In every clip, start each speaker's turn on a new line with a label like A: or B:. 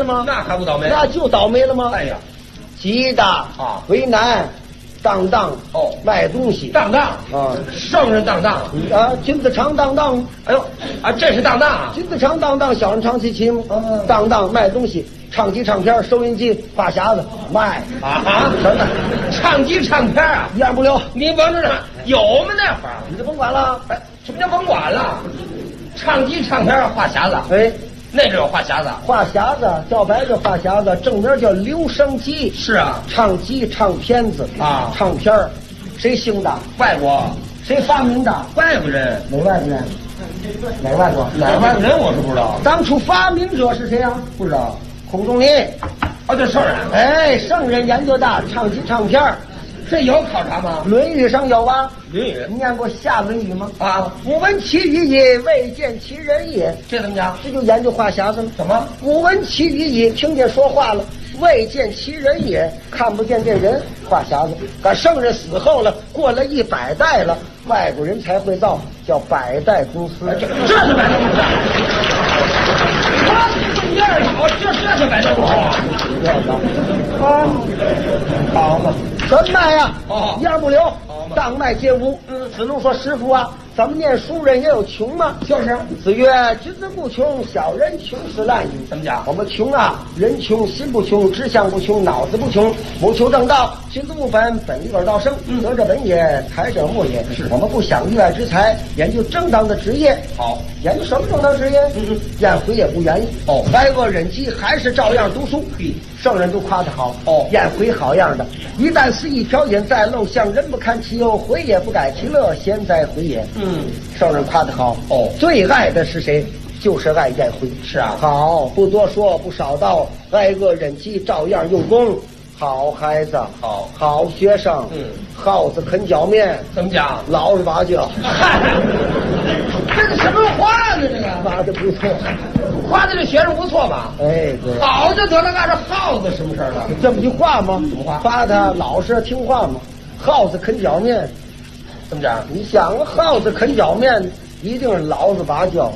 A: 了吗？
B: 那还不倒霉？
A: 那就倒霉了吗？
B: 哎呀，
A: 急的
B: 啊，
A: 为难，当当
B: 哦，
A: 卖东西，
B: 当当
A: 啊，
B: 圣人当当
A: 啊，金子长当当，
B: 哎呦啊，这是当当啊！
A: 金子长当当，小人长戚戚，当当卖东西，唱机唱片，收音机，话匣子卖
B: 啊，
A: 真的，
B: 唱机唱片啊，
A: 一样不留。
B: 你甭知道有吗那会儿？
A: 你就甭管了。
B: 哎，什么叫甭管了？唱机唱片话匣子，
A: 哎，
B: 那个有话匣子，
A: 话匣子叫白叫话匣子，正名叫留声机。
B: 是啊，
A: 唱机唱片子
B: 啊，
A: 唱片儿，谁兴的？
B: 外国，
A: 谁发明的？
B: 外国人，
A: 哪外国人？哪外国？
B: 哪外国人我是不知道。
A: 当初发明者是谁啊？
B: 不知道。
A: 孔仲尼。
B: 哦，这圣人。
A: 哎，圣人研究的唱机唱片儿，
B: 这有考察吗？
A: 《论语》上有啊。
B: 《论语》
A: 你念过下《论语》吗？
B: 啊，
A: 吾闻其语也，未见其人也。
B: 这怎么讲？
A: 这就研究话匣子了。
B: 什么？
A: 吾闻其语也，听见说话了，未见其人也，看不见这人。话匣子，赶圣人死后了，过了100代了，外国人才会造，叫百代公司。
B: 这是百代公司。啊，这样好，这是百代公司啊！好嘛，
A: 什么呀？
B: 哦，
A: 一样不留，
B: 当
A: 卖皆无。子路说：“师傅啊，咱们念书人也有穷吗？”
B: 就是
A: 子曰：“君子不穷，小人穷是滥矣。”
B: 怎么讲？
A: 我们穷啊，人穷，心不穷，志向不穷，脑子不穷，谋求正道，君子务本，本立而道生。得者本也，才者末也。是我们不想意外之财，研究正当的职业。
B: 好，
A: 研究什么正当职业？颜回也不愿意。
B: 哦，
A: 挨饿忍饥，还是照样读书。圣人都夸他好。哦，颜回好样的。一旦肆意飘饮在陋巷，人不堪其忧，回也不改其乐，贤哉回也。圣人夸他好。哦，最爱的是谁？就是爱颜回。
B: 是啊，
A: 好，不多说，不少道，挨饿忍饥，照样用功。好孩子，好学生。耗子啃脚面，
B: 怎么讲？
A: 老实巴交。
B: 这是什么话呢？这个
A: 夸的不错，
B: 夸的这学生不错吧？
A: 哎，对，
B: 好就得了，按照耗子什么事儿了？
A: 这不句话吗？
B: 什么话？
A: 夸他老实听话吗？耗子啃脚面，
B: 怎么讲？
A: 你想，耗子啃脚面一定是老实巴交。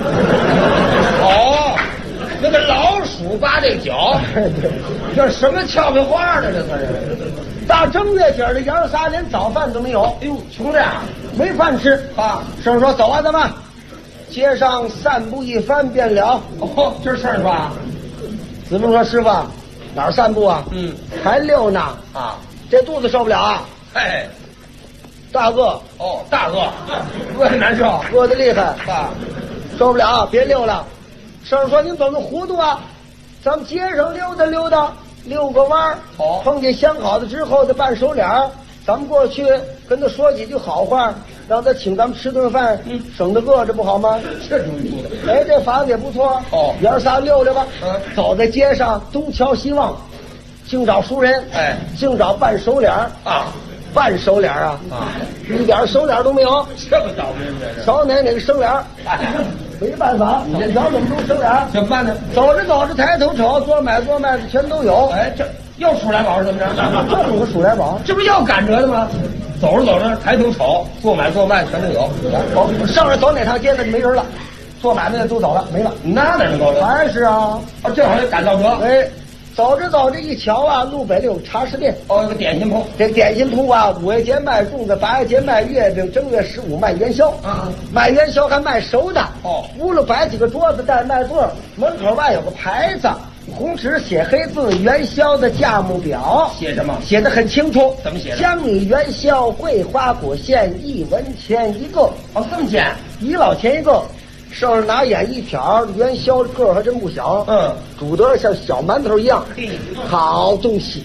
B: 哦，那个老鼠扒这脚，这什么俏皮话呢？这算是。
A: 大正月节的爷儿仨连早饭都没有，
B: 哎呦，穷这样，
A: 没饭吃
B: 啊！
A: 圣人说：“走啊，咱们街上散步一番便了。”
B: 哦，这事儿吧？
A: 子路说：“师傅，哪儿散步啊？还溜呢
B: 啊！
A: 这肚子受不了啊！
B: 哎，
A: 大饿
B: 哦，大饿，饿得难受，
A: 饿得厉害
B: 啊，
A: 受不了，别溜了。”圣人说：“您怎么糊涂啊？咱们街上溜达溜达。”遛个弯儿，碰见相好的之后的半熟脸儿，咱们过去跟他说几句好话，让他请咱们吃顿饭，省得饿着不好吗？
B: 这主意出
A: 的。哎，这法子也不错。哦，爷儿仨溜溜吧。走在街上东瞧西望，净找熟人，哎，净找半熟脸儿啊，半熟脸啊，一点熟脸都没有。
B: 这么倒霉这是？
A: 少哪个生脸？没办法，眼瞧怎么都生脸？
B: 怎么办呢？
A: 走着走着抬头瞅，做买做卖的全都有。
B: 哎，这又数来宝是怎么着？
A: 这有个数来宝，
B: 这不又赶折的吗？走着走着抬头瞅，做买做卖全都有。
A: 上着走哪趟街子就没人了，做买卖的都走了，没了。
B: 那哪能够了？
A: 还是啊，
B: 正好就赶到折。
A: 哎。走着走着一瞧啊，路北里有茶食店，
B: 有个点心铺。
A: 这点心铺啊，5月节卖粽子，8月节卖月饼，正月15卖元宵。卖元宵还卖熟的。屋里摆几个桌子带麦座，门口外有个牌子，红纸写黑字，元宵的价目表。
B: 写什么？
A: 写得很清楚。
B: 怎么写的？
A: 江米元宵，桂花果馅，1文钱一个。
B: 哦，这么钱
A: ，1老钱一个。圣人拿眼一瞟，元宵个儿还真不小，煮得像小馒头一样，好东西。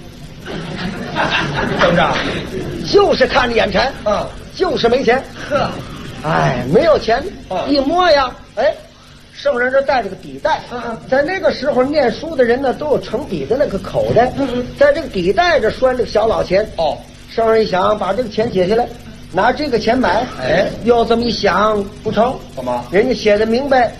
B: 怎么着？
A: 就是看着眼馋，就是没钱。呵，哎，没有钱，一摸呀，哎，圣人这带着个笔袋，在那个时候念书的人呢，都有盛笔的那个口袋，在这个笔袋这拴着个小老钱。哦，圣人一想，把这个钱解下来。拿这个钱买，哎，又这么一想，不成？
B: 怎么？
A: 人家写的明白，